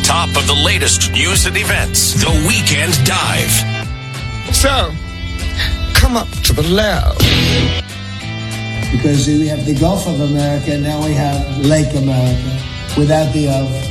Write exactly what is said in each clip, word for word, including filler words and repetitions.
top of the latest news and events. The Weekend Dive. So, come up to the lab. Because we have the Gulf of America, and now we have Lake America without the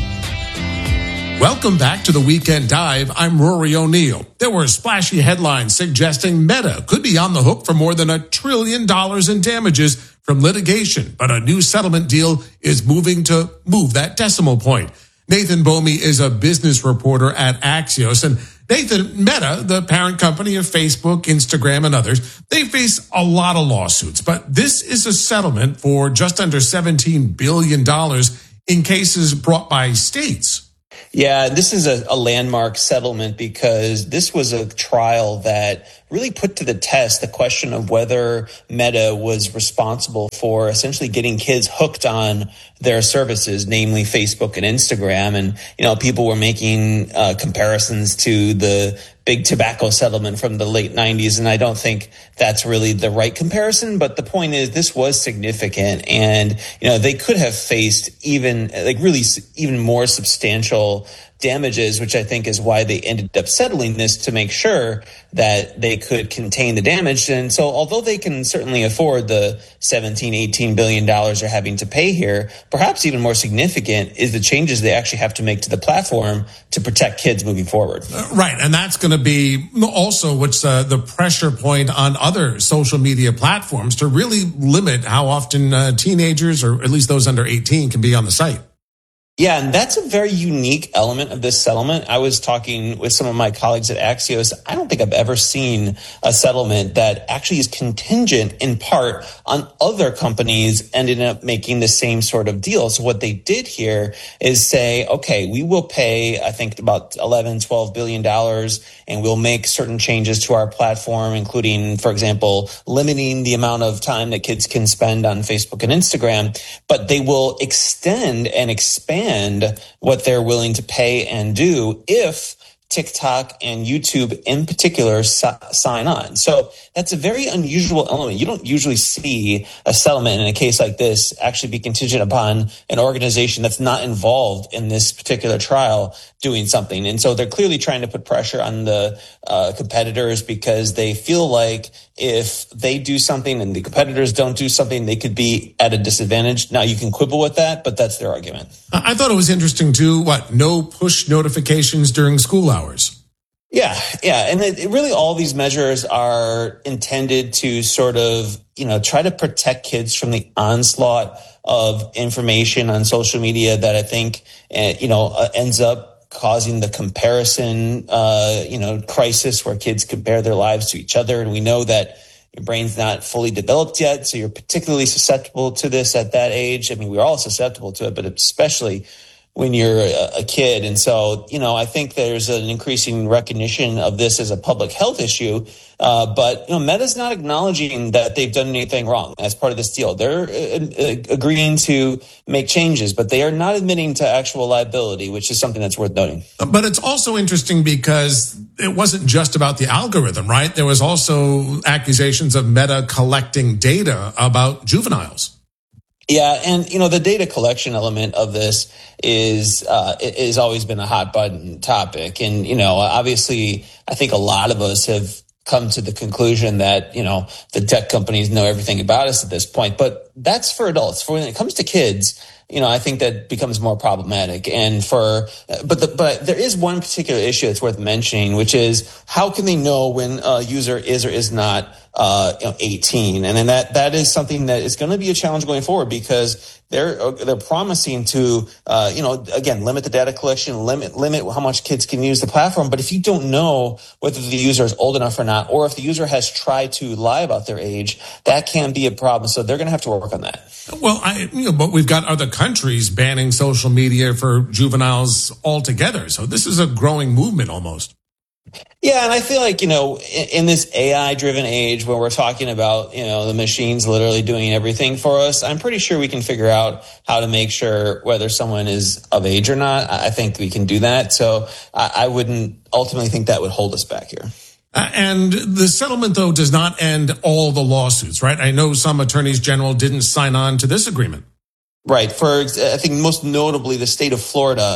of. Welcome back to the Weekend Dive. I'm Rory O'Neill. There were splashy headlines suggesting Meta could be on the hook for more than a trillion dollars in damages from litigation, but a new settlement deal is moving to move that decimal point. Nathan Bomey is a business reporter at Axios. And Nathan, Meta, the parent company of Facebook, Instagram, and others, they face a lot of lawsuits. But this is a settlement for just under seventeen billion dollars in cases brought by states. Yeah, this is a, a landmark settlement because this was a trial that really put to the test the question of whether Meta was responsible for essentially getting kids hooked on their services, namely Facebook and Instagram. And, you know, people were making uh, comparisons to the big tobacco settlement from the late nineties. And I don't think that's really the right comparison. But the point is, this was significant. And, you know, they could have faced even like really even more substantial damages, which I think is why they ended up settling this, to make sure that they could contain the damage. And so although they can certainly afford the seventeen, eighteen billion dollars they're having to pay here, perhaps even more significant is the changes they actually have to make to the platform to protect kids moving forward. Uh, right. And that's going to be also what's uh, the pressure point on other social media platforms to really limit how often uh, teenagers, or at least those under eighteen, can be on the site. Yeah, and that's a very unique element of this settlement. I was talking with some of my colleagues at Axios. I don't think I've ever seen a settlement that actually is contingent in part on other companies ending up making the same sort of deal. So what they did here is say, okay, we will pay, I think, about eleven, twelve billion dollars, and we'll make certain changes to our platform, including, for example, limiting the amount of time that kids can spend on Facebook and Instagram. But they will extend and expand what they're willing to pay and do if TikTok and YouTube in particular si- sign on. So that's a very unusual element. You don't usually see a settlement in a case like this actually be contingent upon an organization that's not involved in this particular trial doing something. And so they're clearly trying to put pressure on the uh, competitors, because they feel like if they do something and the competitors don't do something, they could be at a disadvantage. Now, you can quibble with that, but that's their argument. I thought it was interesting too, what, no push notifications during school hours. Yeah, yeah. And it, it really, all these measures are intended to sort of, you know, try to protect kids from the onslaught of information on social media that I think, uh, you know, uh, ends up causing the comparison, uh, you know, crisis where kids compare their lives to each other. And we know that your brain's not fully developed yet, so you're particularly susceptible to this at that age. I mean, we're all susceptible to it, but especially when you're a kid. And so, you know, I think there's an increasing recognition of this as a public health issue. Uh, but, you know, Meta's not acknowledging that they've done anything wrong as part of this deal. They're uh, agreeing to make changes, but they are not admitting to actual liability, which is something that's worth noting. But it's also interesting because it wasn't just about the algorithm, right? There was also accusations of Meta collecting data about juveniles. Yeah, and you know, the data collection element of this is uh is always been a hot button topic. And you know, obviously I think a lot of us have come to the conclusion that, you know, the tech companies know everything about us at this point. But that's for adults. For when it comes to kids, you know, I think that becomes more problematic. And for, but the, but there is one particular issue that's worth mentioning, which is how can they know when a user is or is not, uh, you know, eighteen? And then that, that is something that is going to be a challenge going forward, because they're, they're promising to, uh, you know, again, limit the data collection, limit, limit how much kids can use the platform. But if you don't know whether the user is old enough or not, or if the user has tried to lie about their age, that can be a problem. So they're going to have to work on that. Well, I, you know, but we've got other countries banning social media for juveniles altogether. So this is a growing movement almost. Yeah, and I feel like, you know, in, in this A I-driven age where we're talking about, you know, the machines literally doing everything for us, I'm pretty sure we can figure out how to make sure whether someone is of age or not. I think we can do that. So I, I wouldn't ultimately think that would hold us back here. Uh, and the settlement, though, does not end all the lawsuits, right? I know some attorneys general didn't sign on to this agreement. Right. For, I think most notably, the state of Florida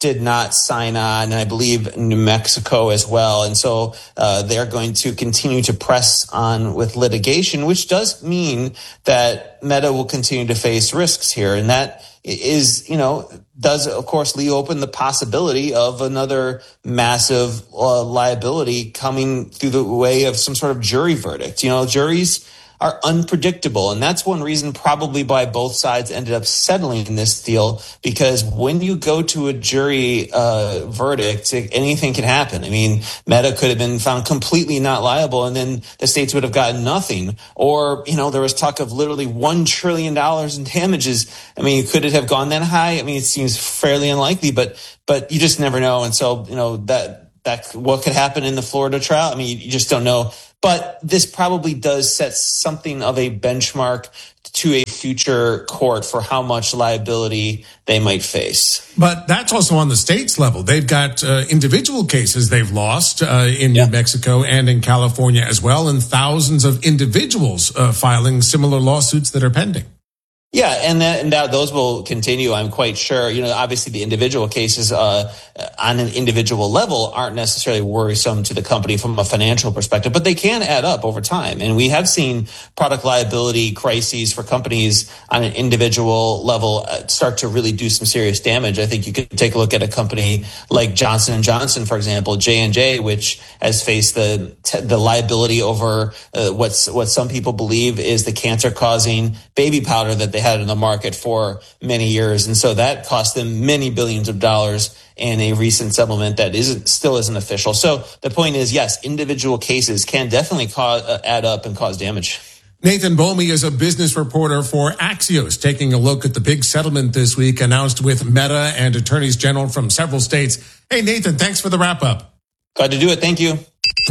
did not sign on, and I believe New Mexico as well. And so uh, they're going to continue to press on with litigation, which does mean that Meta will continue to face risks here. And that is, you know, does, of course, leave open the possibility of another massive uh, liability coming through the way of some sort of jury verdict. You know, juries are unpredictable. And that's one reason probably why both sides ended up settling in this deal, because when you go to a jury uh, verdict, anything can happen. I mean, Meta could have been found completely not liable, and then the states would have gotten nothing. Or, you know, there was talk of literally one trillion dollars in damages. I mean, could it have gone that high? I mean, it seems fairly unlikely, but but you just never know. And so, you know, that that what could happen in the Florida trial, I mean, you, you just don't know. But this probably does set something of a benchmark to a future court for how much liability they might face. But that's also on the states level. They've got uh, individual cases they've lost uh, in yeah. New Mexico and in California as well, and thousands of individuals uh, filing similar lawsuits that are pending. Yeah, and that, and that those will continue, I'm quite sure. You know, obviously the individual cases uh, on an individual level aren't necessarily worrisome to the company from a financial perspective, but they can add up over time. And we have seen product liability crises for companies on an individual level start to really do some serious damage. I think you could take a look at a company like Johnson and Johnson, for example, J and J, which has faced the the liability over uh, what's what some people believe is the cancer-causing baby powder that they had in the market for many years. And so that cost them many billions of dollars in a recent settlement that isn't still isn't official. So the point is, yes, individual cases can definitely cause, uh, add up and cause damage. Nathan Bomey is a business reporter for Axios, taking a look at the big settlement this week announced with Meta and attorneys general from several states. Hey, Nathan, thanks for the wrap up. Glad to do it. Thank you.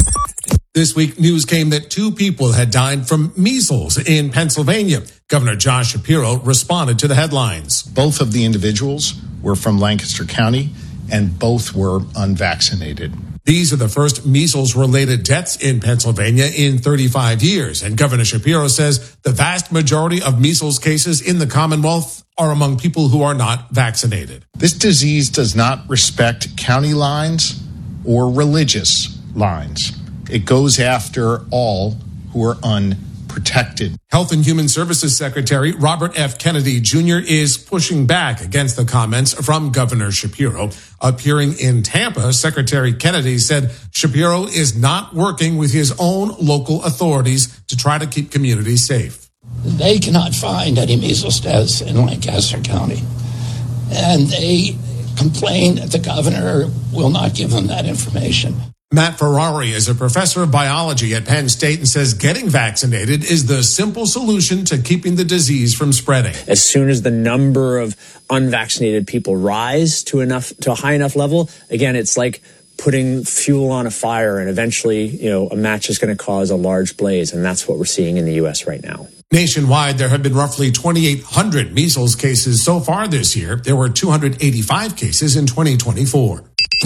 This week, news came that two people had died from measles in Pennsylvania. Governor Josh Shapiro responded to the headlines. Both of the individuals were from Lancaster County, and both were unvaccinated. These are the first measles-related deaths in Pennsylvania in thirty-five years. And Governor Shapiro says the vast majority of measles cases in the Commonwealth are among people who are not vaccinated. This disease does not respect county lines or religious lines. It goes after all who are unprotected. Health and Human Services Secretary Robert F. Kennedy Junior is pushing back against the comments from Governor Shapiro. Appearing in Tampa, Secretary Kennedy said Shapiro is not working with his own local authorities to try to keep communities safe. They cannot find any measles deaths in Lancaster County, and they complain that the governor will not give them that information. Matt Ferrari is a professor of biology at Penn State and says getting vaccinated is the simple solution to keeping the disease from spreading. As soon as the number of unvaccinated people rise to enough to a high enough level, again, it's like putting fuel on a fire, and eventually, you know, a match is going to cause a large blaze, and that's what we're seeing in the U S right now. Nationwide, there have been roughly twenty-eight hundred measles cases so far this year. There were two hundred eighty-five cases in twenty twenty-four.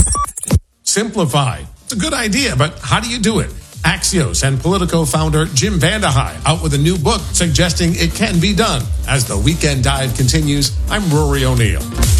Simplify. It's a good idea, but how do you do it? Axios and Politico founder Jim Vandehei out with a new book suggesting it can be done. As the Weekend Dive continues, I'm Rory O'Neill.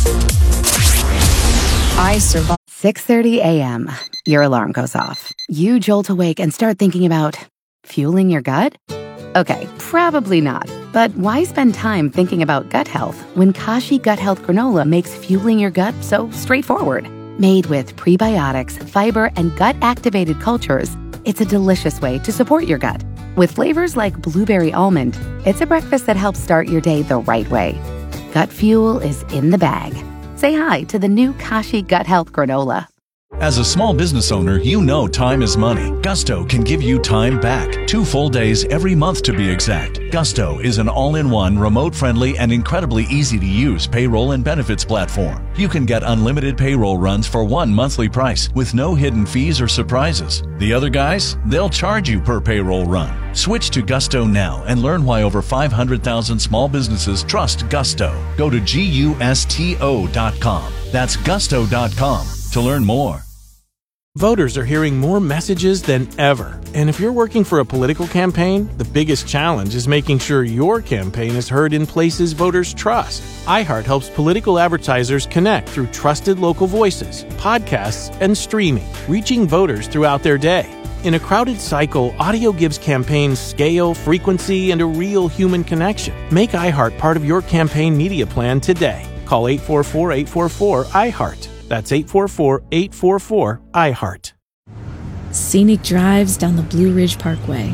I survived. six thirty a.m. Your alarm goes off. You jolt awake and start thinking about fueling your gut? Okay, probably not. But why spend time thinking about gut health when Kashi Gut Health Granola makes fueling your gut so straightforward? Made with prebiotics, fiber, and gut-activated cultures, it's a delicious way to support your gut. With flavors like blueberry almond, it's a breakfast that helps start your day the right way. Gut fuel is in the bag. Say hi to the new Kashi Gut Health Granola. As a small business owner, you know time is money. Gusto can give you time back. Two full days every month to be exact. Gusto is an all-in-one, remote-friendly, and incredibly easy-to-use payroll and benefits platform. You can get unlimited payroll runs for one monthly price with no hidden fees or surprises. The other guys, they'll charge you per payroll run. Switch to Gusto now and learn why over five hundred thousand small businesses trust Gusto. Go to gusto dot com. That's gusto dot com to learn more. Voters are hearing more messages than ever. And if you're working for a political campaign, the biggest challenge is making sure your campaign is heard in places voters trust. iHeart helps political advertisers connect through trusted local voices, podcasts, and streaming, reaching voters throughout their day. In a crowded cycle, audio gives campaigns scale, frequency, and a real human connection. Make iHeart part of your campaign media plan today. Call eight four four, eight four four, iHeart. That's eight four four, eight four four, iHeart. Scenic drives down the Blue Ridge Parkway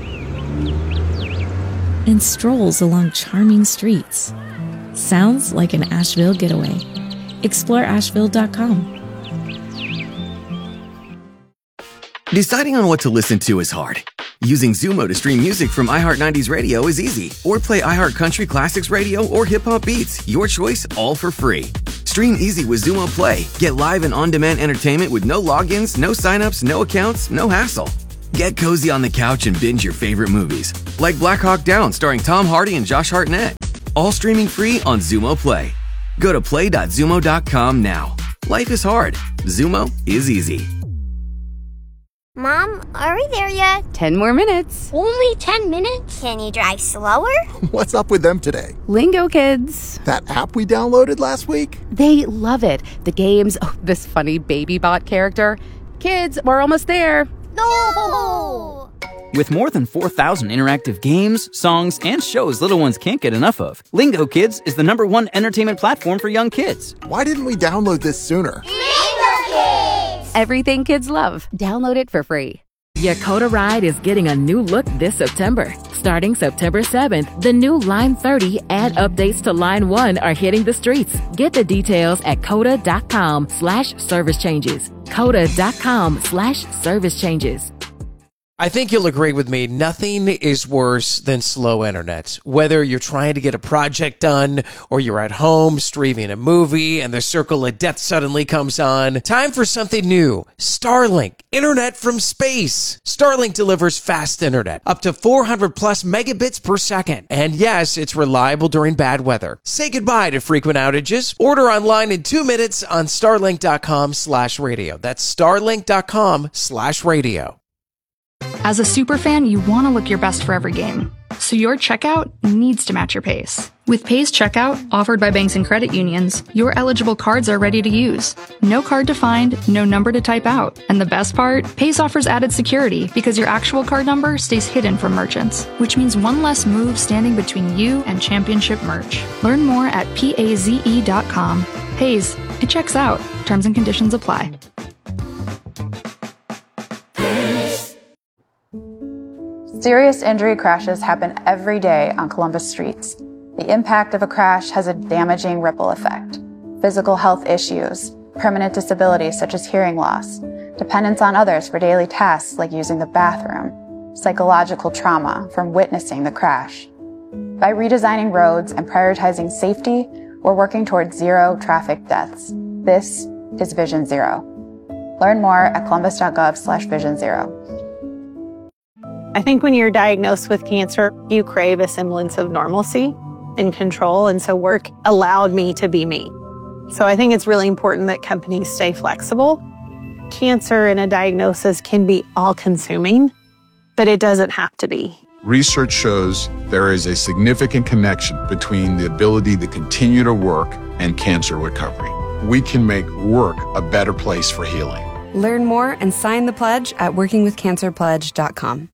and strolls along charming streets. Sounds like an Asheville getaway. Explore Asheville dot com. Deciding on what to listen to is hard. Using Zumo to stream music from iHeart nineties Radio is easy. Or play iHeart Country Classics Radio or Hip Hop Beats. Your choice, all for free. Stream easy with Zumo Play. Get live and on-demand entertainment with no logins, no signups, no accounts, no hassle. Get cozy on the couch and binge your favorite movies, like Black Hawk Down starring Tom Hardy and Josh Hartnett. All streaming free on Zumo Play. Go to play dot zumo dot com now. Life is hard. Zumo is easy. Mom, are we there yet? Ten more minutes. Only ten minutes? Can you drive slower? What's up with them today? Lingo Kids. That app we downloaded last week? They love it. The games, oh, this funny baby bot character. Kids, we're almost there. No! With more than four thousand interactive games, songs, and shows little ones can't get enough of, Lingo Kids is the number one entertainment platform for young kids. Why didn't we download this sooner? Lingo Kids! Everything kids love. Download it for free. Yakota Ride is getting a new look this September. Starting September seventh, the new Line thirty and updates to Line one are hitting the streets. Get the details at coda dot com slash service changes. coda dot com slash service changes. I think you'll agree with me, nothing is worse than slow internet. Whether you're trying to get a project done or you're at home streaming a movie and the circle of death suddenly comes on, time for something new. Starlink, internet from space. Starlink delivers fast internet, up to four hundred plus megabits per second. And yes, it's reliable during bad weather. Say goodbye to frequent outages. Order online in two minutes on starlink dot com slash radio. That's starlink dot com slash radio. As a superfan, you want to look your best for every game, so your checkout needs to match your pace. With Pace Checkout, offered by banks and credit unions, your eligible cards are ready to use. No card to find, no number to type out. And the best part? Pace offers added security because your actual card number stays hidden from merchants, which means one less move standing between you and championship merch. Learn more at paze dot com. Paze, it checks out. Terms and conditions apply. Serious injury crashes happen every day on Columbus streets. The impact of a crash has a damaging ripple effect. Physical health issues, permanent disabilities such as hearing loss, dependence on others for daily tasks like using the bathroom, psychological trauma from witnessing the crash. By redesigning roads and prioritizing safety, we're working towards zero traffic deaths. This is Vision Zero. Learn more at columbus dot gov slash vision zero. I think when you're diagnosed with cancer, you crave a semblance of normalcy and control, and so work allowed me to be me. So I think it's really important that companies stay flexible. Cancer and a diagnosis can be all-consuming, but it doesn't have to be. Research shows there is a significant connection between the ability to continue to work and cancer recovery. We can make work a better place for healing. Learn more and sign the pledge at working with cancer pledge dot com.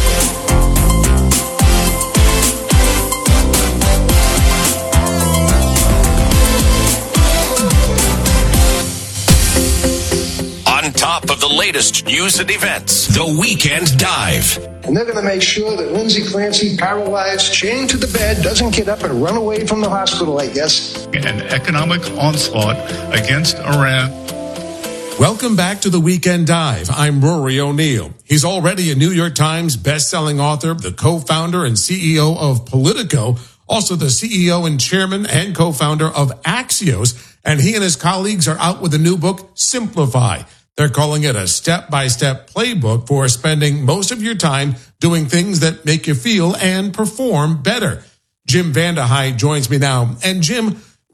On top of the latest news and events, The Weekend Dive. And they're going to make sure that Lindsay Clancy, paralyzed, chained to the bed, doesn't get up and run away from the hospital, I guess. An economic onslaught against Iran. Welcome back to The Weekend Dive. I'm Rory O'Neill. He's already a New York Times best-selling author, the co-founder and C E O of Politico, also the C E O and chairman and co-founder of Axios, and he and his colleagues are out with a new book, Simplify. They're calling it a step-by-step playbook for spending most of your time doing things that make you feel and perform better. Jim Vandehei joins me now. And Jim,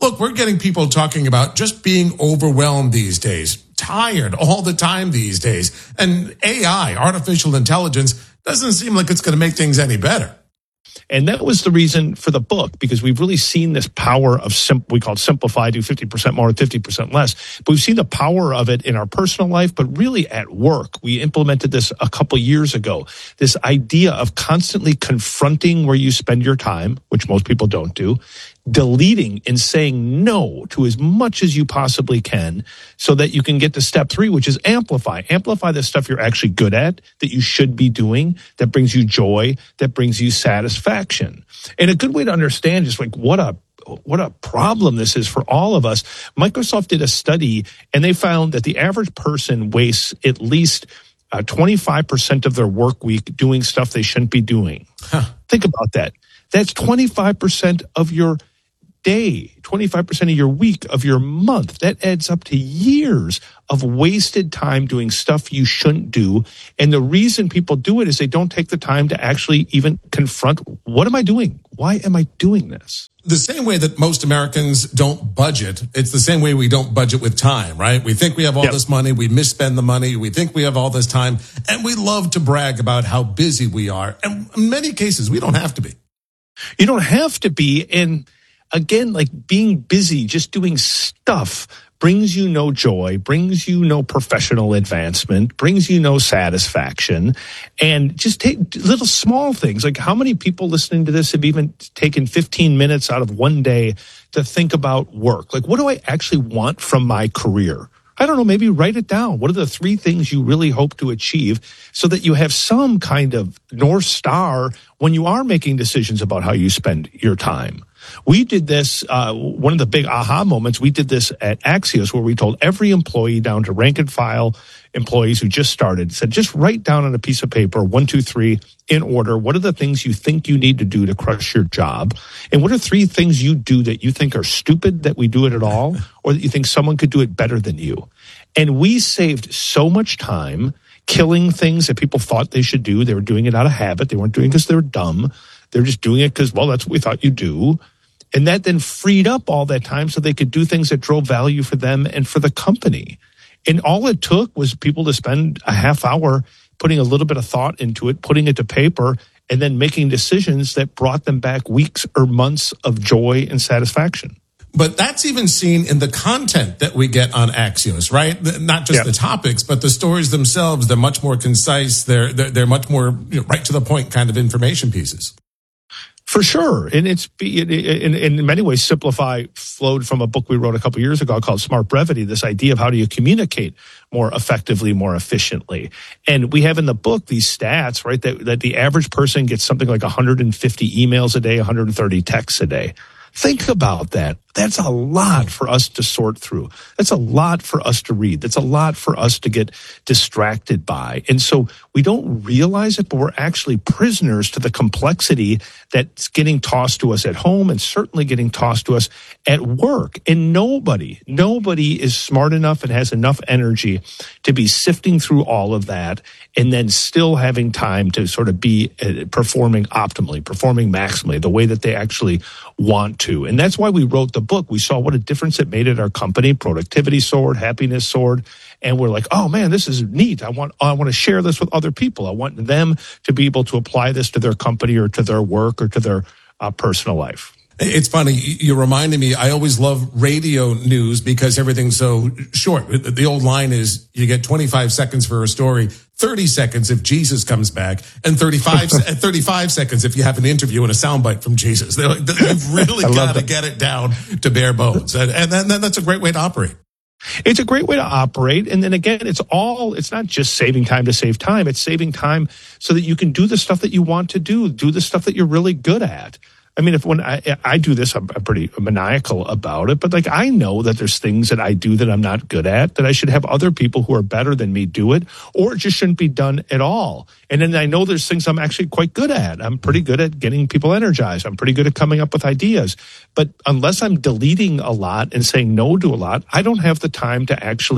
Look, we're getting people talking about just being overwhelmed these days, tired all the time these days. And A I, artificial intelligence, doesn't seem like it's going to make things any better. And that was the reason for the book, because we've really seen this power of, sim- we call it simplify, do fifty percent more, fifty percent less. But we've seen the power of it in our personal life, but really at work. We implemented this a couple years ago. This idea of constantly confronting where you spend your time, which most people don't do, deleting and saying no to as much as you possibly can so that you can get to step three, which is amplify. Amplify the stuff you're actually good at, that you should be doing, that brings you joy, that brings you satisfaction. And a good way to understand just like what a what a problem this is for all of us. Microsoft did a study and they found that the average person wastes at least uh, twenty-five percent of their work week doing stuff they shouldn't be doing. Huh. Think about that. That's twenty-five percent of your day, twenty-five percent of your week, of your month. That adds up to years of wasted time doing stuff you shouldn't do. And the reason people do it is they don't take the time to actually even confront, what am I doing? Why am I doing this? The same way that most Americans don't budget, it's the same way we don't budget with time, right? We think we have all yep. this money, we misspend the money, we think we have all this time, and we love to brag about how busy we are. And in many cases, we don't have to be. You don't have to be. And again, like being busy, just doing stuff brings you no joy, brings you no professional advancement, brings you no satisfaction. And just take little small things. Like how many people listening to this have even taken fifteen minutes out of one day to think about work? Like, what do I actually want from my career? I don't know, maybe write it down. What are the three things you really hope to achieve so that you have some kind of North Star when you are making decisions about how you spend your time? We did this, uh, one of the big aha moments, we did this at Axios where we told every employee down to rank and file employees who just started, said just write down on a piece of paper, one, two, three, in order, what are the things you think you need to do to crush your job? And what are three things you do that you think are stupid that we do it at all, or that you think someone could do it better than you? And we saved so much time killing things that people thought they should do. They were doing it out of habit. They weren't doing it because they were dumb. They were just doing it because, well, that's what we thought you do. And that then freed up all that time so they could do things that drove value for them and for the company. And all it took was people to spend a half hour putting a little bit of thought into it, putting it to paper, and then making decisions that brought them back weeks or months of joy and satisfaction. But that's even seen in the content that we get on Axios, right? Not just yeah. the topics, but the stories themselves. They're much more concise. They're they're, they're much more you know, right to the point kind of information pieces. For sure. And it's in, in, in many ways, Simplify flowed from a book we wrote a couple years ago called Smart Brevity, this idea of how do you communicate more effectively, more efficiently. And we have in the book these stats, right, that, that the average person gets something like one hundred fifty emails a day, one hundred thirty texts a day. Think about that. That's a lot for us to sort through. That's a lot for us to read. That's a lot for us to get distracted by. And so we don't realize it, but we're actually prisoners to the complexity that's getting tossed to us at home and certainly getting tossed to us at work. And nobody, nobody is smart enough and has enough energy to be sifting through all of that and then still having time to sort of be performing optimally, performing maximally, the way that they actually want to. And that's why we wrote the book. We saw what a difference it made at our company. Productivity soared, happiness soared, and we're like, oh man, this is neat. I want I want to share this with other people. I want them to be able to apply this to their company or to their work or to their uh, personal life. It's funny. You're reminding me, I always love radio news because everything's so short. The old line is you get twenty-five seconds for a story, thirty seconds if Jesus comes back, and thirty-five, thirty-five seconds if you have an interview and a soundbite from Jesus. They're like, you've really got to get it down to bare bones. And, and then, then that's a great way to operate. It's a great way to operate. And then again, it's all, it's not just saving time to save time. It's saving time so that you can do the stuff that you want to do, do the stuff that you're really good at. I mean, if when I, I do this, I'm, I'm pretty maniacal about it, but like I know that there's things that I do that I'm not good at, that I should have other people who are better than me do it, or it just shouldn't be done at all. And then I know there's things I'm actually quite good at. I'm pretty good at getting people energized. I'm pretty good at coming up with ideas. But unless I'm deleting a lot and saying no to a lot, I don't have the time to actually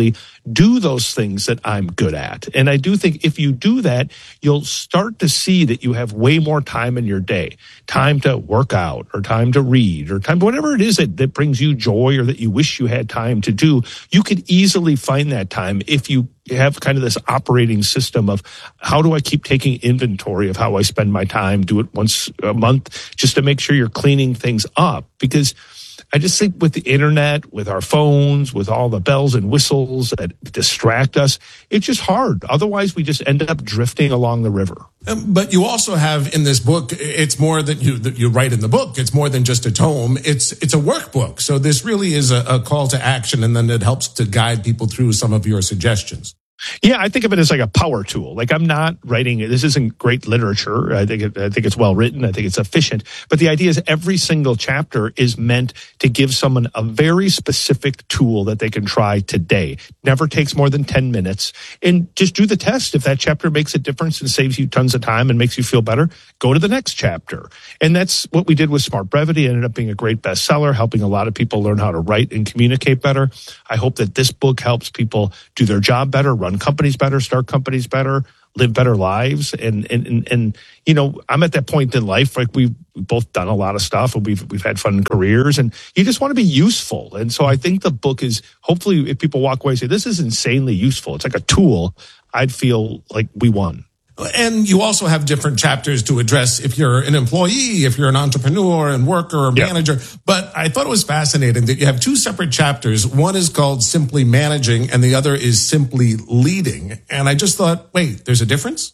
do those things that I'm good at. And I do think if you do that, you'll start to see that you have way more time in your day, time to work out or time to read or time, whatever it is that, that brings you joy or that you wish you had time to do. You could easily find that time if you have kind of this operating system of how do I keep taking inventory of how I spend my time, do it once a month just to make sure you're cleaning things up. Because I just think with the internet, with our phones, with all the bells and whistles that distract us, it's just hard. Otherwise, we just end up drifting along the river. Um, but you also have in this book, it's more than you that you write in the book. It's more than just a tome. It's it's a workbook. So this really is a, a call to action, and then it helps to guide people through some of your suggestions. Yeah, I think of it as like a power tool. Like I'm not writing, this isn't great literature. I think it, I think it's well written. I think it's efficient. But the idea is every single chapter is meant to give someone a very specific tool that they can try today. Never takes more than ten minutes. And just do the test. If that chapter makes a difference and saves you tons of time and makes you feel better, go to the next chapter. And that's what we did with Smart Brevity. It ended up being a great bestseller, helping a lot of people learn how to write and communicate better. I hope that this book helps people do their job better, run companies better, start companies better, live better lives. And, and, and, and, you know, I'm at that point in life, like we've both done a lot of stuff and we've, we've had fun careers and you just want to be useful. And so I think the book is hopefully if people walk away and say, this is insanely useful. It's like a tool. I'd feel like we won. And you also have different chapters to address if you're an employee, if you're an entrepreneur and worker or manager. Yeah. But I thought it was fascinating that you have two separate chapters. One is called Simply Managing and the other is Simply Leading. And I just thought, wait, there's a difference?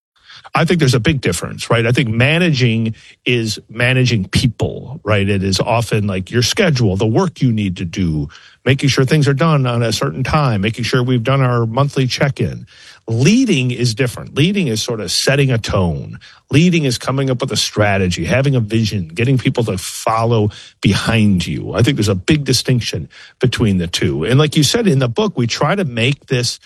I think there's a big difference, right? I think managing is managing people, right? It is often like your schedule, the work you need to do, making sure things are done on a certain time, making sure we've done our monthly check-in. Leading is different. Leading is sort of setting a tone. Leading is coming up with a strategy, having a vision, getting people to follow behind you. I think there's a big distinction between the two. And like you said in the book, we try to make this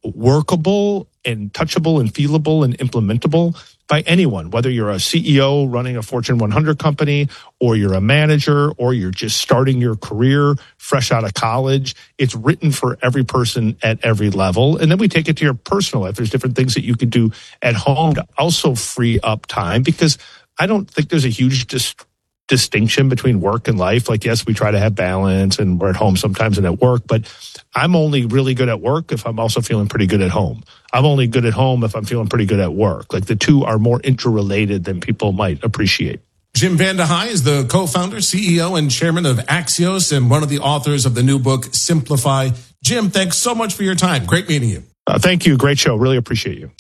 workable and touchable and feelable and implementable by anyone, whether you're a C E O running a Fortune one hundred company or you're a manager or you're just starting your career fresh out of college. It's written for every person at every level. And then we take it to your personal life. There's different things that you can do at home to also free up time because I don't think there's a huge dis- distinction between work and life. Like, yes, we try to have balance and we're at home sometimes and at work, but I'm only really good at work if I'm also feeling pretty good at home. I'm only good at home if I'm feeling pretty good at work. Like the two are more interrelated than people might appreciate. Jim VandeHei is the co-founder, C E O, and chairman of Axios and one of the authors of the new book, Simplify. Jim, thanks so much for your time. Great meeting you. Uh, thank you. Great show. Really appreciate you.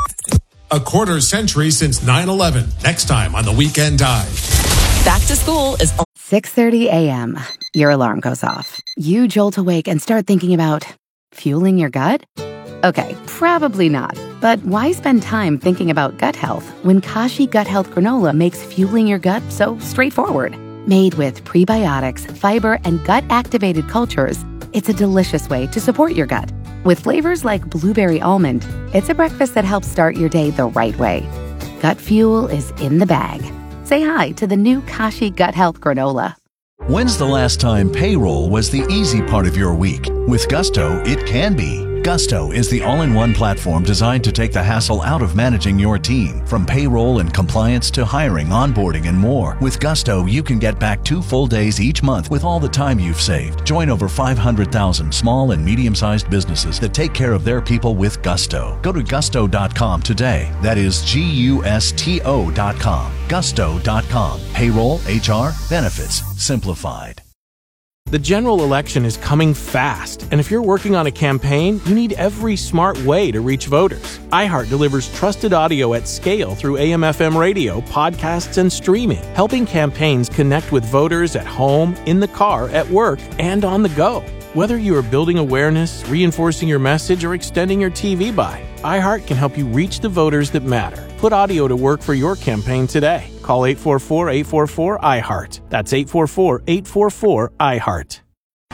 A quarter century since nine eleven. Next time on The Weekend Dive. Back to school is six thirty a.m. Your alarm goes off. You jolt awake and start thinking about fueling your gut? Okay, probably not. But why spend time thinking about gut health when Kashi Gut Health Granola makes fueling your gut so straightforward? Made with prebiotics, fiber, and gut-activated cultures, it's a delicious way to support your gut. With flavors like blueberry almond, it's a breakfast that helps start your day the right way. Gut fuel is in the bag. Say hi to the new Kashi Gut Health Granola. When's the last time payroll was the easy part of your week? With Gusto, it can be. Gusto is the all-in-one platform designed to take the hassle out of managing your team. From payroll and compliance to hiring, onboarding, and more. With Gusto, you can get back two full days each month with all the time you've saved. Join over five hundred thousand small and medium-sized businesses that take care of their people with Gusto. Go to gusto dot com today. That is G U S T O dot com. gusto dot com. Payroll, H R, benefits, simplified. The general election is coming fast, and if you're working on a campaign, you need every smart way to reach voters. iHeart delivers trusted audio at scale through A M F M radio, podcasts, and streaming, helping campaigns connect with voters at home, in the car, at work, and on the go. Whether you are building awareness, reinforcing your message, or extending your T V buy, iHeart can help you reach the voters that matter. Put audio to work for your campaign today. Call eight four four, eight four four, I heart. That's eight four four, eight four four, I heart.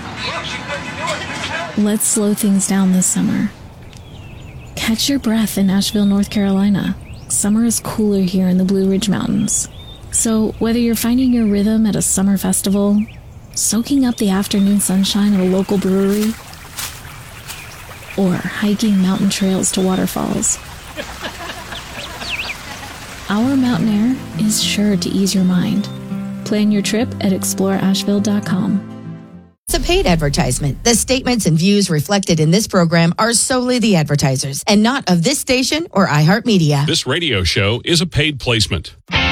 Let's slow things down this summer. Catch your breath in Asheville, North Carolina. Summer is cooler here in the Blue Ridge Mountains. So whether you're finding your rhythm at a summer festival, soaking up the afternoon sunshine at a local brewery, or hiking mountain trails to waterfalls. Our Mountain Air is sure to ease your mind. Plan your trip at explore asheville dot com. It's a paid advertisement. The statements and views reflected in this program are solely the advertisers and not of this station or iHeartMedia. This radio show is a paid placement.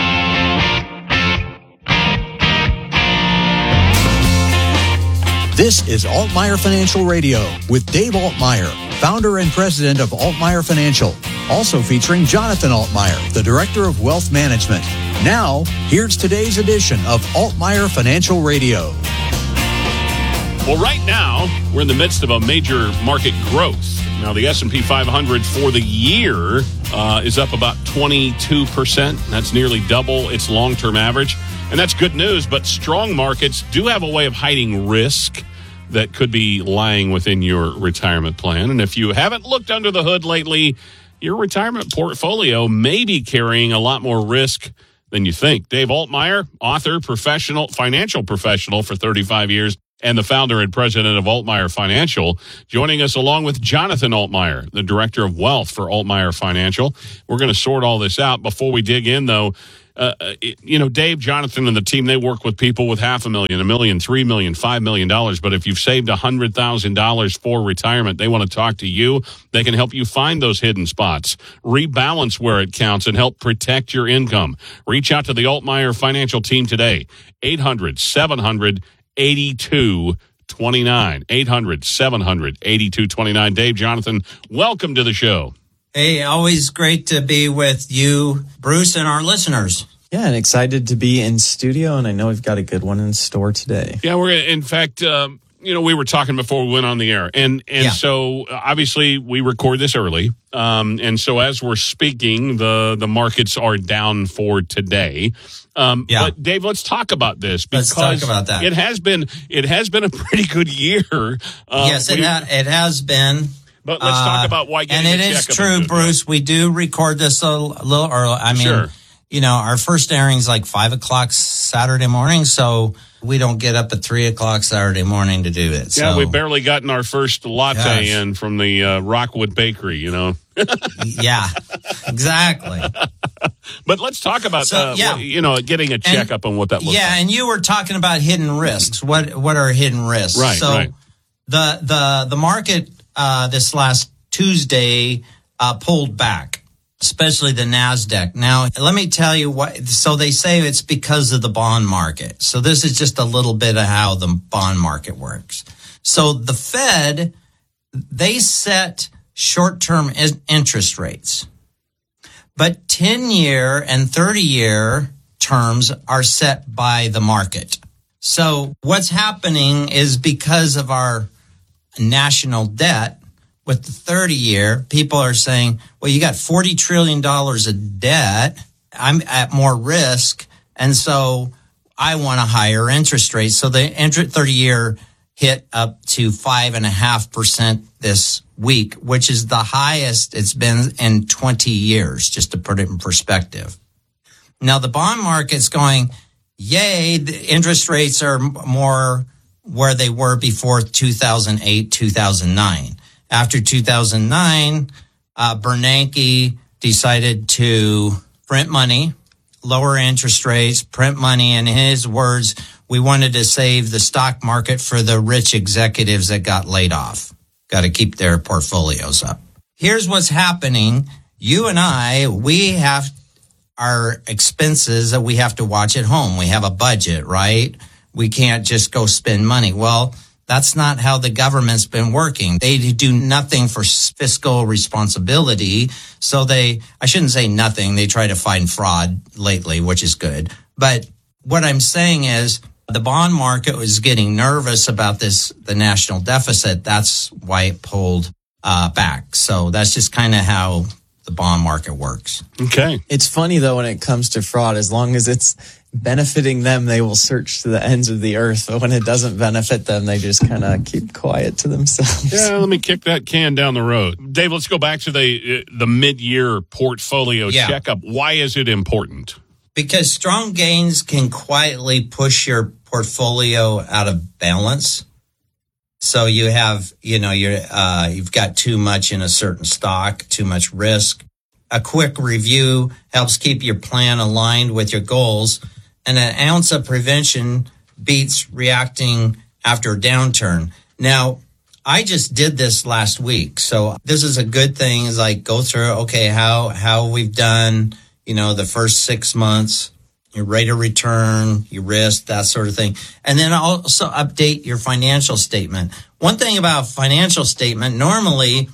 This is Altmaier Financial Radio with Dave Altmaier, founder and president of Altmaier Financial. Also featuring Jonathan Altmaier, the director of wealth management. Now, here's today's edition of Altmaier Financial Radio. Well, right now, we're in the midst of a major market growth. Now, the S and P five hundred for the year uh, is up about twenty-two percent. That's nearly double its long-term average. And that's good news, but strong markets do have a way of hiding risk that could be lying within your retirement plan. And if you haven't looked under the hood lately, your retirement portfolio may be carrying a lot more risk than you think. Dave Altmaier, author, professional, financial professional for thirty-five years, and the founder and president of Altmaier Financial, joining us along with Jonathan Altmaier, the director of wealth for Altmaier Financial. We're going to sort all this out. Before we dig in, though, uh, it, you know, Dave, Jonathan, and the team, they work with people with half a million, a million, three million, five million dollars. But if you've saved one hundred thousand dollars for retirement, they want to talk to you. They can help you find those hidden spots, rebalance where it counts, and help protect your income. Reach out to the Altmaier Financial team today, eight hundred, seven hundred, eighty-two twenty-nine. eight hundred, seven hundred, eighty-two twenty-nine. Dave, Jonathan, welcome to the show. Hey, always great to be with you, Bruce, and our listeners. Yeah, and excited to be in studio, and I know we've got a good one in store today. Yeah, we're in fact, um, you know, we were talking before we went on the air, and and yeah. so obviously we record this early, um, and so as we're speaking, the the markets are down for today. Um, yeah. But Dave, let's talk about this because let's talk about that. It has been it has been a pretty good year. Uh, yes, it, ha- it has been. But let's uh, talk about why. And it is true, Bruce. We do record this a little early. I mean, sure. you know, our first airing is like five o'clock Saturday morning, so we don't get up at three o'clock Saturday morning to do it. Yeah, so. we've barely gotten our first latte Gosh. in from the uh, Rockwood Bakery. You know. Yeah, exactly. But let's talk about, so, uh, yeah. what, you know, getting a checkup and, on what that looks yeah, like. Yeah, and you were talking about hidden risks. What what are hidden risks? Right, so right. the the the market uh, this last Tuesday uh, pulled back, especially the NASDAQ. Now, let me tell you what. So they say it's because of the bond market. So this is just a little bit of how the bond market works. So the Fed, they set short-term interest rates. But ten-year and thirty-year terms are set by the market. So what's happening is because of our national debt with the thirty-year, people are saying, well, you got forty trillion dollars of debt. I'm at more risk, and so I want a higher interest rate. So the thirty-year hit up to five point five percent this week, which is the highest it's been in twenty years, just to put it in perspective. Now, the bond market's going, yay, the interest rates are more where they were before two thousand eight, two thousand nine. After two thousand nine, uh, Bernanke decided to print money, lower interest rates, print money. In his words, we wanted to save the stock market for the rich executives that got laid off. Got to keep their portfolios up. Here's what's happening. You and I, we have our expenses that we have to watch at home. We have a budget, right? We can't just go spend money. Well, that's not how the government's been working. They do nothing for fiscal responsibility. So they, I shouldn't say nothing. They try to find fraud lately, which is good. But what I'm saying is the bond market was getting nervous about this, the national deficit. That's why it pulled uh, back. So that's just kind of how the bond market works. Okay. It's funny, though, when it comes to fraud, as long as it's benefiting them, they will search to the ends of the earth. But when it doesn't benefit them, they just kind of keep quiet to themselves. Yeah, let me kick that can down the road. Dave, let's go back to the the mid-year portfolio yeah. checkup. Why is it important? Because strong gains can quietly push your portfolio out of balance. So you have, you know, you're, uh, you've got too much in a certain stock, too much risk. A quick review helps keep your plan aligned with your goals. And an ounce of prevention beats reacting after a downturn. Now, I just did this last week. So this is a good thing, is like go through, okay, how, how we've done, you know, the first six months, your rate of return, your risk, that sort of thing. And then also update your financial statement. One thing about financial statement, normally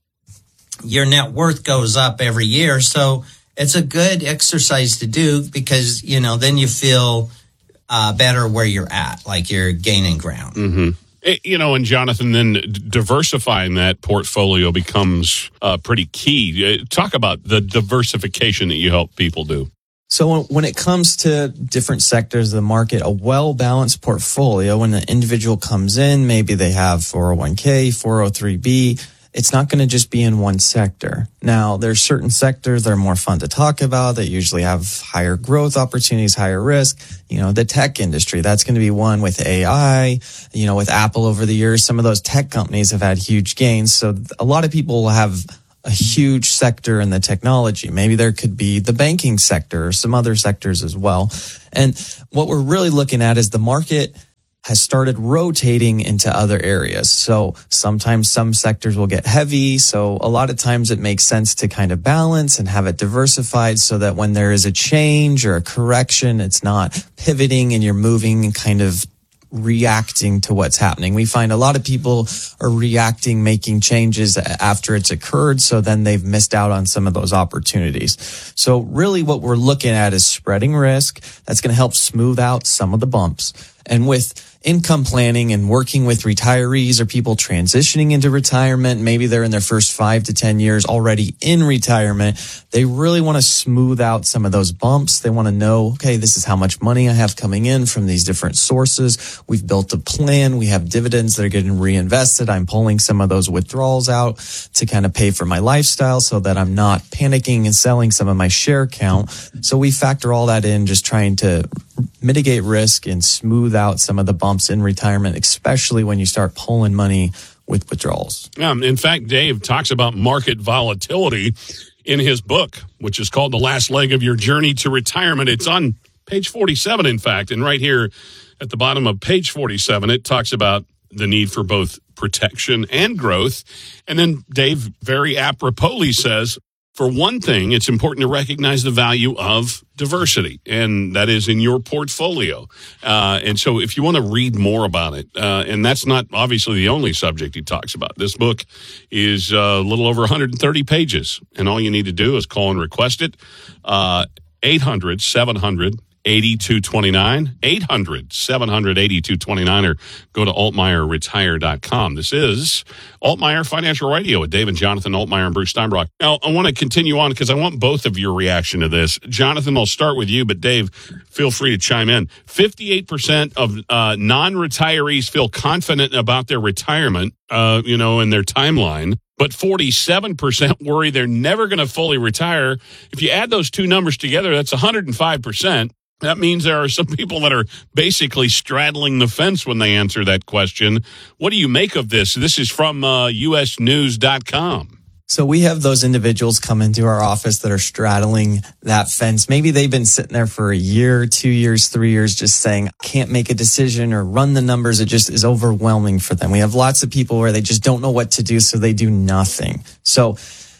your net worth goes up every year. So it's a good exercise to do because, you know, then you feel uh, better where you're at, like you're gaining ground. Mm-hmm. You know, and Jonathan, then diversifying that portfolio becomes uh, pretty key. Talk about the diversification that you help people do. So when it comes to different sectors of the market, a well-balanced portfolio, when an individual comes in, maybe they have four oh one k, four oh three b, it's not going to just be in one sector. Now, there's certain sectors that are more fun to talk about that usually have higher growth opportunities, higher risk. You know, the tech industry, that's going to be one with A I. You know, with Apple over the years, some of those tech companies have had huge gains. So a lot of people will have a huge sector in the technology. Maybe there could be the banking sector or some other sectors as well. And what we're really looking at is the market has started rotating into other areas. So sometimes some sectors will get heavy. So a lot of times it makes sense to kind of balance and have it diversified so that when there is a change or a correction, it's not pivoting and you're moving and kind of reacting to what's happening. We find a lot of people are reacting, making changes after it's occurred. So then they've missed out on some of those opportunities. So really what we're looking at is spreading risk. That's going to help smooth out some of the bumps. And with income planning and working with retirees or people transitioning into retirement, maybe they're in their first five to ten years already in retirement, they really want to smooth out some of those bumps. They want to know, okay, this is how much money I have coming in from these different sources. We've built a plan. We have dividends that are getting reinvested. I'm pulling some of those withdrawals out to kind of pay for my lifestyle so that I'm not panicking and selling some of my share count. So we factor all that in, just trying to mitigate risk and smooth out some of the bumps in retirement, especially when you start pulling money with withdrawals. Um, in fact, Dave talks about market volatility in his book, which is called The Last Leg of Your Journey to Retirement. It's on page forty-seven, in fact, and right here at the bottom of page forty-seven, it talks about the need for both protection and growth. And then Dave very aproposly says, for one thing, it's important to recognize the value of diversity, and that is in your portfolio. Uh, and so if you want to read more about it, uh, and that's not obviously the only subject he talks about. This book is uh, a little over one hundred thirty pages, and all you need to do is call and request it. Uh, eight hundred, seven hundred, eighty-two twenty-nine, eight hundred, seven hundred, eighty-two twenty-nine, or go to altmeyer retire dot com. This is Altmeyer Financial Radio with Dave and Jonathan Altmeyer and Bruce Steinbrock. Now, I want to continue on because I want both of your reaction to this. Jonathan, I'll start with you, but Dave, feel free to chime in. fifty-eight percent of uh, non-retirees feel confident about their retirement, uh, you know, and their timeline. But forty-seven percent worry they're never going to fully retire. If you add those two numbers together, that's one hundred five percent. That means there are some people that are basically straddling the fence when they answer that question. What do you make of this? This is from uh, U S news dot com. So we have those individuals come into our office that are straddling that fence. Maybe they've been sitting there for a year, two years, three years, just saying, I can't make a decision or run the numbers. It just is overwhelming for them. We have lots of people where they just don't know what to do, so they do nothing. So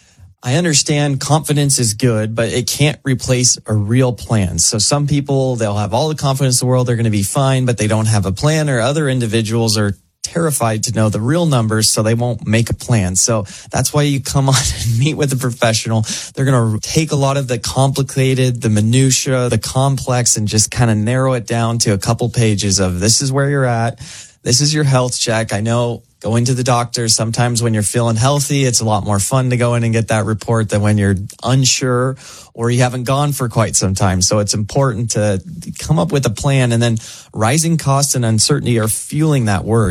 I understand confidence is good, but it can't replace a real plan. So some people, they'll have all the confidence in the world, they're going to be fine, but they don't have a plan, or other individuals are terrified to know the real numbers, so they won't make a plan. So that's why you come on and meet with a professional. They're going to take a lot of the complicated, the minutia, the complex, and just kind of narrow it down to a couple pages of this is where you're at. This is your health check. I know going to the doctor, sometimes when you're feeling healthy, it's a lot more fun to go in and get that report than when you're unsure or you haven't gone for quite some time. So it's important to come up with a plan. And then rising costs and uncertainty are fueling that worry.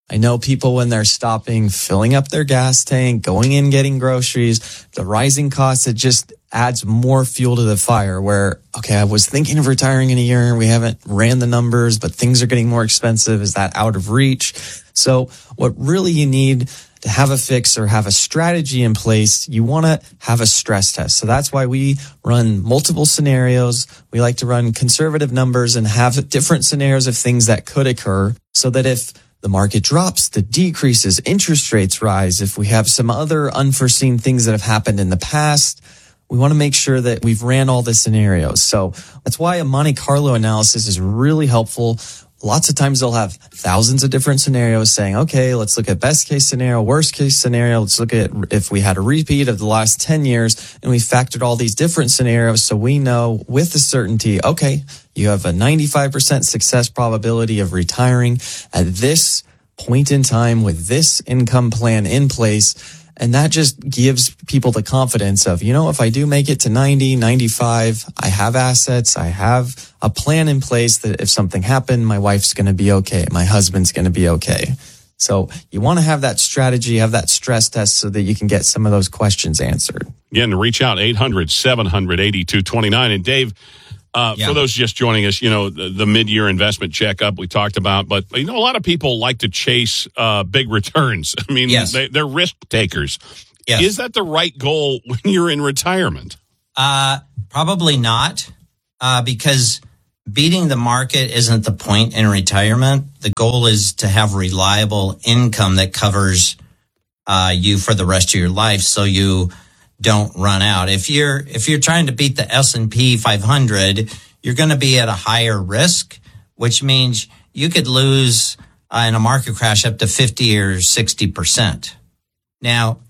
I know people when they're stopping, filling up their gas tank, going in, getting groceries, the rising costs, it just adds more fuel to the fire where, okay, I was thinking of retiring in a year. We haven't ran the numbers, but things are getting more expensive. Is that out of reach? So what really you need to have a fix or have a strategy in place, you want to have a stress test. So that's why we run multiple scenarios. We like to run conservative numbers and have different scenarios of things that could occur so that if the market drops, the decreases, interest rates rise, if we have some other unforeseen things that have happened in the past, we want to make sure that we've ran all the scenarios. So that's why a Monte Carlo analysis is really helpful. Lots of times they'll have thousands of different scenarios saying, okay, let's look at best case scenario, worst case scenario. Let's look at if we had a repeat of the last ten years and we factored all these different scenarios. So we know with the certainty, okay, you have a ninety-five percent success probability of retiring at this point in time with this income plan in place. And that just gives people the confidence of, you know, if I do make it to ninety, ninety-five, I have assets, I have a plan in place that if something happened, my wife's going to be okay, my husband's going to be okay. So you want to have that strategy, have that stress test so that you can get some of those questions answered. Again, to reach out, eight hundred, seven hundred, eighty-two twenty-nine. And Dave, Uh, Yeah. for those just joining us, you know, the, the mid-year investment checkup we talked about, but, you know, a lot of people like to chase uh, big returns. I mean, Yes. they, they're risk takers. Yes. Is that the right goal when you're in retirement? Uh, probably not, uh, because beating the market isn't the point in retirement. The goal is to have reliable income that covers uh, you for the rest of your life, so you don't run out. If you're if you're trying to beat the S and P five hundred, you're going to be at a higher risk, which means you could lose uh, in a market crash up to fifty or sixty percent. Now,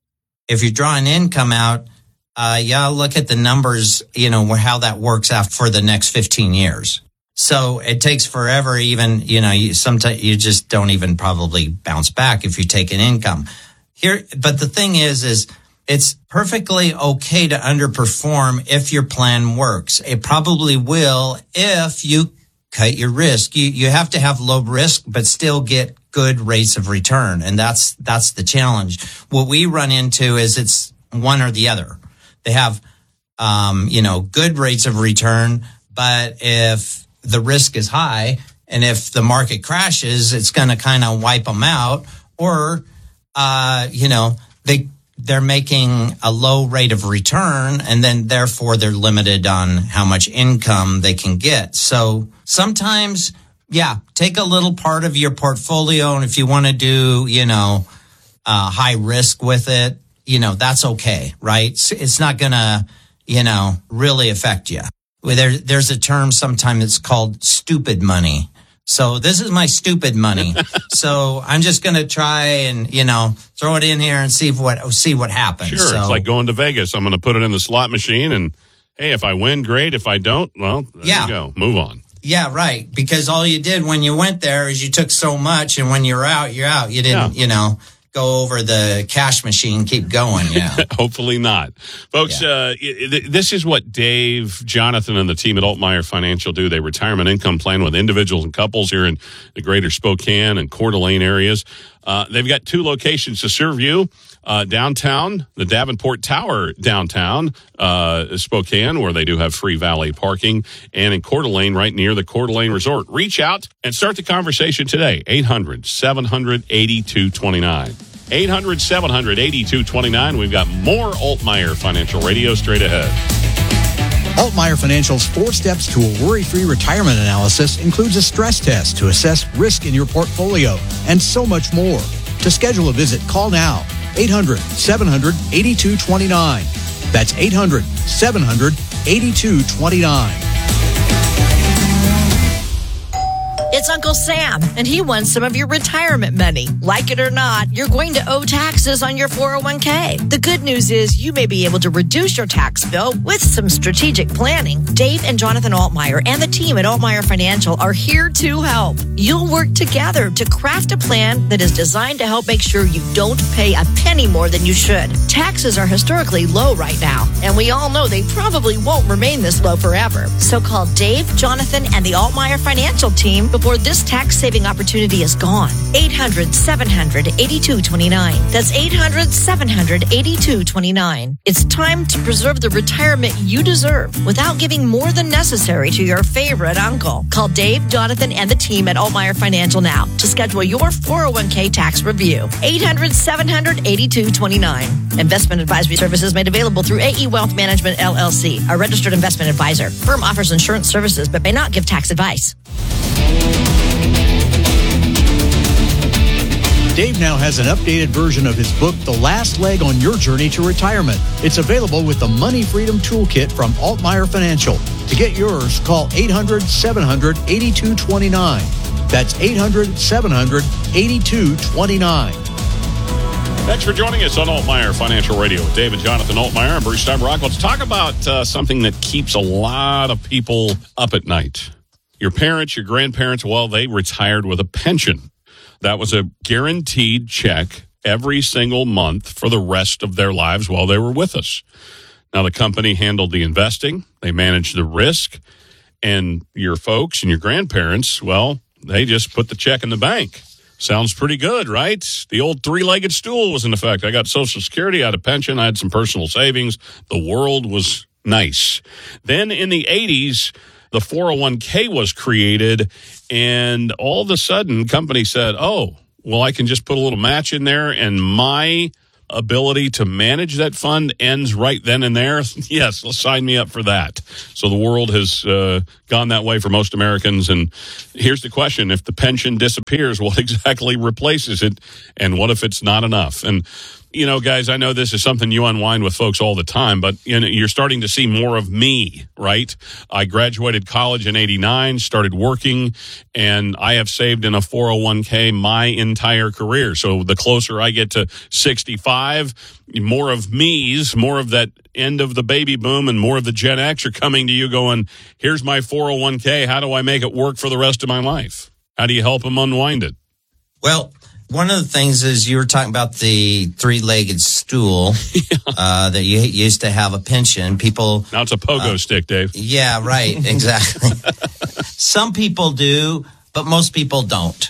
if you're drawing income out, uh, yeah, look at the numbers, you know, where how that works out for the next fifteen years. So it takes forever. Even, you know, you sometimes you just don't even probably bounce back if you take an income here. But the thing is, is it's perfectly okay to underperform if your plan works. It probably will if you cut your risk. You you have to have low risk, but still get good rates of return. And that's that's the challenge. What we run into is it's one or the other. They have, um, you know, good rates of return, but if the risk is high and if the market crashes, it's going to kind of wipe them out. Or, uh, you know, they they're making a low rate of return, and then therefore they're limited on how much income they can get. So sometimes, yeah, take a little part of your portfolio, and if you want to do, you know, uh, high risk with it, you know, that's okay, right? It's not going to, you know, really affect you. There, there's a term sometimes it's called stupid money. So this is my stupid money. So I'm just going to try and, you know, throw it in here and see what see what happens. Sure, so, it's like going to Vegas. I'm going to put it in the slot machine, and, hey, if I win, great. If I don't, well, there yeah. you go. Move on. Yeah, right. Because all you did when you went there is you took so much, and when you're out, you're out. You didn't, yeah. you know, go over the cash machine, keep going. Yeah. Hopefully not. Folks, yeah. uh, this is what Dave, Jonathan, and the team at Altmeyer Financial do. They retirement income plan with individuals and couples here in the greater Spokane and Coeur d'Alene areas. Uh, they've got two locations to serve you. Uh, downtown, the Davenport Tower downtown, uh, Spokane, where they do have free valet parking, and in Coeur d'Alene, right near the Coeur d'Alene Resort. Reach out and start the conversation today. eight hundred, seven hundred, eighty-two twenty-nine. eight hundred, seven hundred, eighty-two twenty-nine. We've got more Altmeyer Financial Radio straight ahead. Altmeyer Financial's four steps to a worry-free retirement analysis includes a stress test to assess risk in your portfolio and so much more. To schedule a visit, call now. eight hundred, seven hundred, eighty-two twenty-nine. That's eight hundred, seven hundred, eighty-two twenty-nine. It's Uncle Sam, and he wants some of your retirement money. Like it or not, you're going to owe taxes on your four oh one k. The good news is you may be able to reduce your tax bill with some strategic planning. Dave and Jonathan Altmeyer and the team at Altmeyer Financial are here to help. You'll work together to craft a plan that is designed to help make sure you don't pay a penny more than you should. Taxes are historically low right now, and we all know they probably won't remain this low forever. So call Dave, Jonathan, and the Altmeyer Financial team before before this tax-saving opportunity is gone. eight hundred, seven hundred, eighty-two twenty-nine. That's eight hundred, seven hundred, eighty-two twenty-nine. It's time to preserve the retirement you deserve without giving more than necessary to your favorite uncle. Call Dave, Jonathan, and the team at Altmeyer Financial now to schedule your four oh one k tax review. eight hundred, seven hundred, eighty-two twenty-nine. Investment advisory services made available through A E Wealth Management, L L C, a registered investment advisor. Firm offers insurance services but may not give tax advice. Dave now has an updated version of his book, The Last Leg on Your Journey to Retirement. It's available with the Money Freedom Toolkit from Altmeyer Financial. To get yours, call eight hundred, seven hundred, eighty-two twenty-nine. That's eight hundred, seven hundred, eighty-two twenty-nine. Thanks for joining us on Altmeyer Financial Radio with David Jonathan Altmeyer and Bruce Steinbrock. Let's talk about uh, something that keeps a lot of people up at night. Your parents, your grandparents, well, they retired with a pension. That was a guaranteed check every single month for the rest of their lives while they were with us. Now, the company handled the investing. They managed the risk. And your folks and your grandparents, well, they just put the check in the bank. Sounds pretty good, right? The old three-legged stool was in effect. I got Social Security, I had a pension, I had some personal savings. The world was nice. Then in the eighties, the four oh one k was created, and all of a sudden, company said, oh, well, I can just put a little match in there, and my ability to manage that fund ends right then and there. Yes, sign me up for that. So the world has uh, gone that way for most Americans. And here's the question. If the pension disappears, what exactly replaces it? And what if it's not enough? And, you know, guys, I know this is something you unwind with folks all the time, but you know, you're starting to see more of me, right? I graduated college in eighty-nine, started working, and I have saved in a four oh one k my entire career. So the closer I get to sixty-five, more of me's, more of that end of the baby boom and more of the Gen X are coming to you going, here's my four oh one k. How do I make it work for the rest of my life? How do you help them unwind it? Well, one of the things is you were talking about the three-legged stool yeah. uh, that you used to have a pension. People now it's a pogo uh, stick, Dave. Yeah, right. Exactly. Some people do, but most people don't.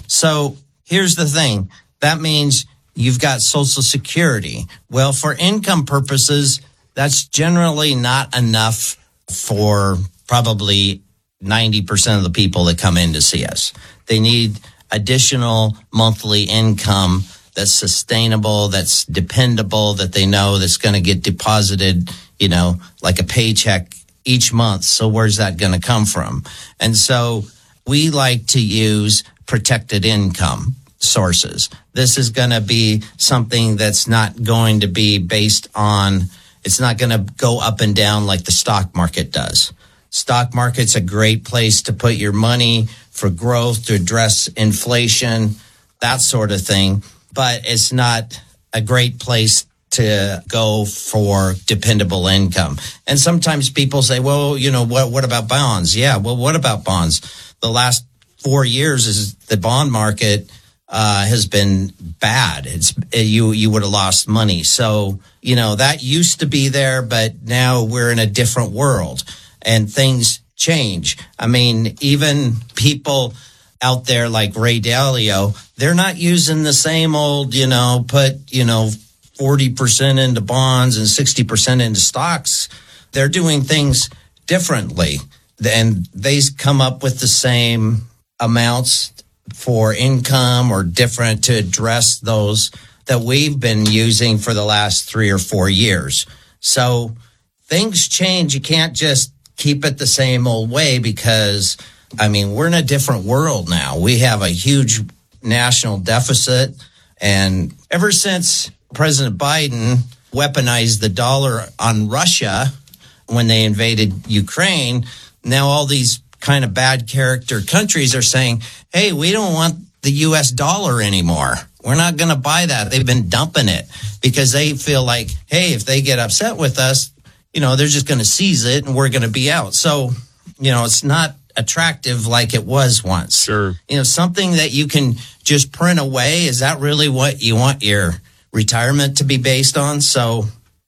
So here's the thing. That means you've got Social Security. Well, for income purposes, that's generally not enough for probably ninety percent of the people that come in to see us. They need additional monthly income that's sustainable, that's dependable, that they know that's going to get deposited, you know, like a paycheck each month. So where's that going to come from? And so we like to use protected income sources. This is going to be something that's not going to be based on, it's not going to go up and down like the stock market does. Stock market's a great place to put your money for growth, to address inflation, that sort of thing. But it's not a great place to go for dependable income. And sometimes people say, well, you know, what, what about bonds? Yeah, well, what about bonds? The last four years is the bond market uh, has been bad. It's you, you would have lost money. So, you know, that used to be there, but now we're in a different world and things change. I mean, even people out there like Ray Dalio, they're not using the same old, you know, put, you know, forty percent into bonds and sixty percent into stocks. They're doing things differently. And they come up with the same amounts for income or different to address those that we've been using for the last three or four years. So things change. You can't just keep it the same old way because, I mean, we're in a different world now. We have a huge national deficit. And ever since President Biden weaponized the dollar on Russia when they invaded Ukraine, now all these kind of bad character countries are saying, hey, we don't want the U S dollar anymore. We're not going to buy that. They've been dumping it because they feel like, hey, if they get upset with us, you know, they're just going to seize it and we're going to be out. So, you know, it's not attractive like it was once. Sure. You know, something that you can just print away. Is that really what you want your retirement to be based on? So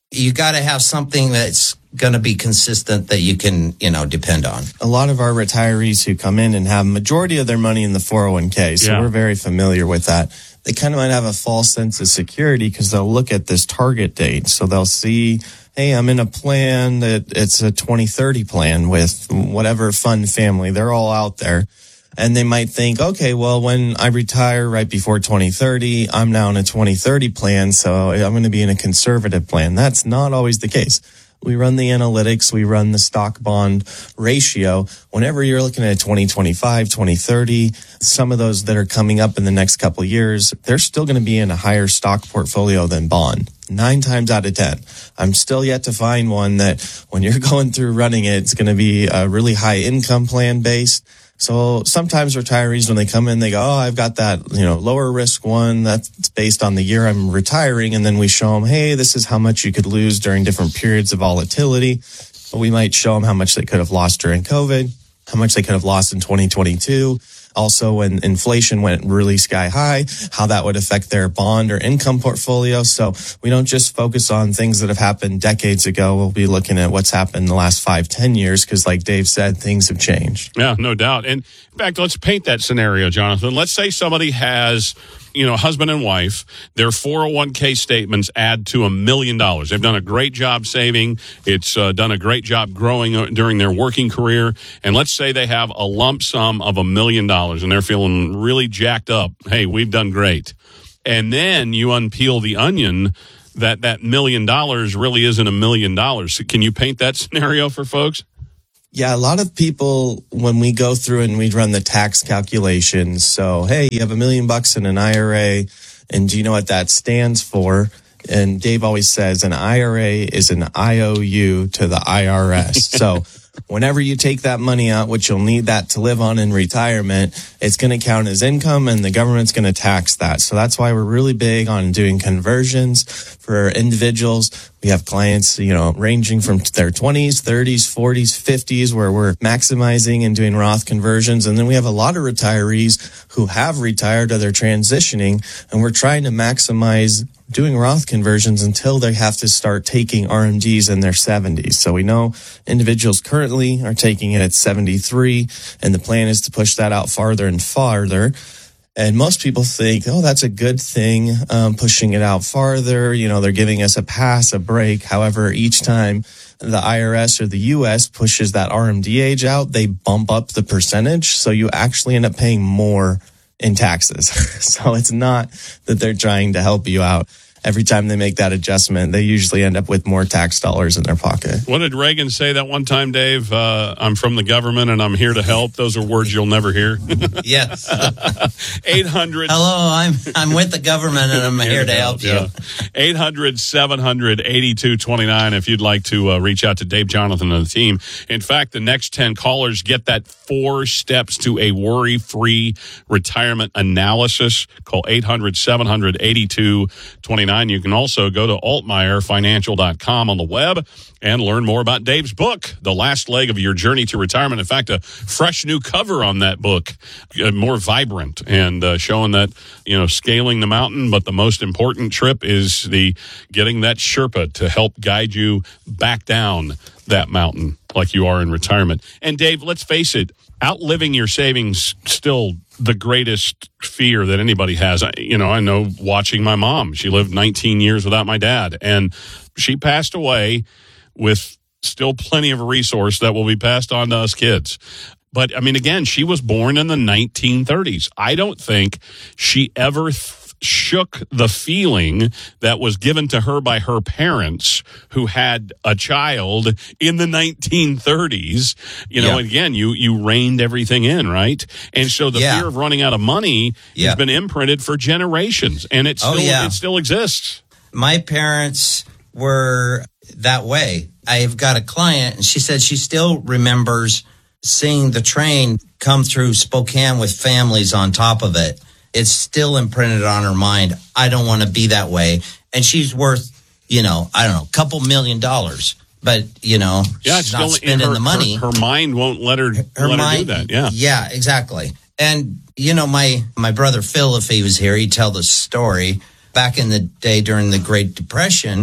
you got to have something that's going to be consistent that you can, you know, depend on. A lot of our retirees who come in and have majority of their money in the four oh one k, so Yeah. we're very familiar with that. They kind of might have a false sense of security because they'll look at this target date. So they'll see, hey, I'm in a plan that it's a twenty thirty plan with whatever fund family. They're all out there. And they might think, okay, well, when I retire right before twenty thirty, I'm now in a twenty thirty plan, so I'm going to be in a conservative plan. That's not always the case. We run the analytics. We run the stock bond ratio. Whenever you're looking at twenty twenty-five, twenty thirty, some of those that are coming up in the next couple of years, they're still going to be in a higher stock portfolio than bond. Nine times out of ten. I'm still yet to find one that when you're going through running it, it's going to be a really high income plan based. So sometimes retirees, when they come in, they go, oh, I've got that, you know, lower risk one that's based on the year I'm retiring. And then we show them, hey, this is how much you could lose during different periods of volatility. But we might show them how much they could have lost during COVID, how much they could have lost in twenty twenty-two. Also, when inflation went really sky high, how that would affect their bond or income portfolio. So we don't just focus on things that have happened decades ago. We'll be looking at what's happened in the last five, ten years, because like Dave said, things have changed. Yeah, no doubt. And in fact, let's paint that scenario, Jonathan. Let's say somebody has, you know, husband and wife, their four oh one k statements add to a million dollars. They've done a great job saving. It's uh, done a great job growing during their working career. And let's say they have a lump sum of a million dollars and they're feeling really jacked up. Hey, we've done great. And then you unpeel the onion that that million dollars really isn't a million dollars. Can you paint that scenario for folks? Yeah, a lot of people, when we go through and we run the tax calculations, so, hey, you have a million bucks in an I R A, and do you know what that stands for? And Dave always says an I R A is an I O U to the I R S. So whenever you take that money out, which you'll need that to live on in retirement, it's going to count as income and the government's going to tax that. So that's why we're really big on doing conversions for individuals. We have clients, you know, ranging from their twenties, thirties, forties, fifties, where we're maximizing and doing Roth conversions. And then we have a lot of retirees who have retired or they're transitioning, and we're trying to maximize doing Roth conversions until they have to start taking R M Ds in their seventies. So we know individuals currently are taking it at seventy-three, and the plan is to push that out farther and farther. And most people think, oh, that's a good thing, um, pushing it out farther. You know, they're giving us a pass, a break. However, each time the I R S or the U S pushes that R M D age out, they bump up the percentage. So you actually end up paying more in taxes. So it's not that they're trying to help you out. Every time they make that adjustment, they usually end up with more tax dollars in their pocket. What did Reagan say that one time, Dave? Uh, I'm from the government and I'm here to help. Those are words you'll never hear. Yes. eight hundred Hello, I'm I'm with the government and I'm here to help you. Yeah. eight hundred, seven hundred, eighty-two twenty-nine if you'd like to uh, reach out to Dave Jonathan and the team. In fact, the next ten callers get that four steps to a worry-free retirement analysis. Call eight hundred, seven hundred, eighty-two twenty-nine. You can also go to altmeyer financial dot com on the web and learn more about Dave's book, The Last Leg of Your Journey to Retirement. In fact, a fresh new cover on that book, uh, more vibrant and uh, showing that, you know, scaling the mountain, but the most important trip is the getting that Sherpa to help guide you back down that mountain like you are in retirement. And Dave, let's face it, outliving your savings still the greatest fear that anybody has. I, you know, I know watching my mom, she lived nineteen years without my dad, and she passed away with still plenty of a resource that will be passed on to us kids. But I mean, again, she was born in the nineteen thirties. I don't think she ever th- shook the feeling that was given to her by her parents who had a child in the nineteen thirties. You know, Yeah. again, you, you reined everything in, right? And so the Yeah. fear of running out of money Yeah. has been imprinted for generations, and it Oh, still, yeah. it still exists. My parents were that way. I've got a client, and she said she still remembers seeing the train come through Spokane with families on top of it. It's still imprinted on her mind. I don't want to be that way. And she's worth, you know, I don't know, a couple million dollars. But, you know, Yeah, she's it's not still spending her, the money. Her, her mind won't let her, her let mind, her do that. Yeah. Yeah, exactly. And, you know, my, my brother Phil, if he was here, he'd tell the story. Back in the day during the Great Depression,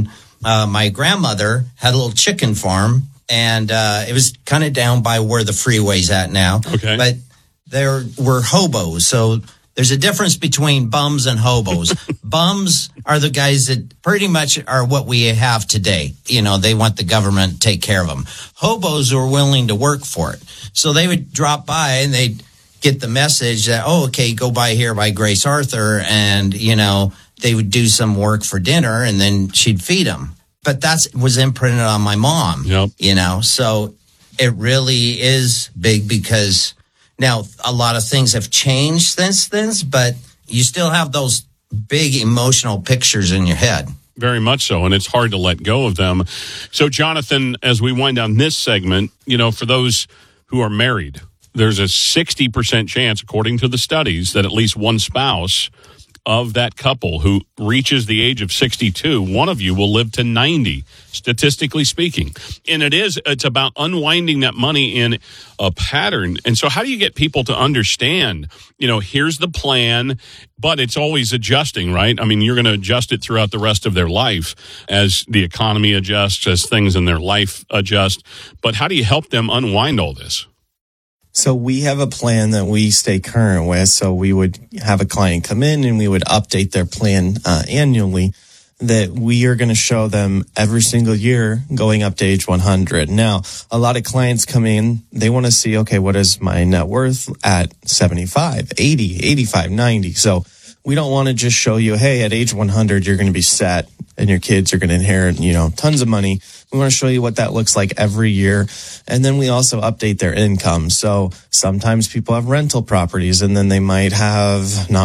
uh, my grandmother had a little chicken farm, and uh, it was kind of down by where the freeway's at now. Okay. But there were hobos, so there's a difference between bums and hobos. Bums are the guys that pretty much are what we have today. You know, they want the government to take care of them. Hobos are willing to work for it. So they would drop by and they'd get the message that, oh, okay, go by here by Grace Arthur, and, you know, they would do some work for dinner, and then she'd feed them. But that was imprinted on my mom, yep. you know, so it really is big because now a lot of things have changed since then, but you still have those big emotional pictures in your head. Very much so, and it's hard to let go of them. So, Jonathan, as we wind down this segment, you know, for those who are married, there's a sixty percent chance, according to the studies, that at least one spouse of that couple who reaches the age of sixty-two, one of you will live to ninety, statistically speaking. And it is, it's about unwinding that money in a pattern. And so how do you get people to understand, you know, here's the plan, but it's always adjusting, right? I mean, you're going to adjust it throughout the rest of their life as the economy adjusts, as things in their life adjust. But how do you help them unwind all this? So we have a plan that we stay current with. So we would have a client come in and we would update their plan uh, annually that we are going to show them every single year going up to age one hundred. Now, a lot of clients come in, they want to see, okay, what is my net worth at seventy-five, eighty, eighty-five, ninety? So we don't want to just show you, hey, at age one hundred, you're going to be set and your kids are going to inherit, you know, tons of money. We want to show you what that looks like every year. And then we also update their income. So sometimes people have rental properties and then they might have not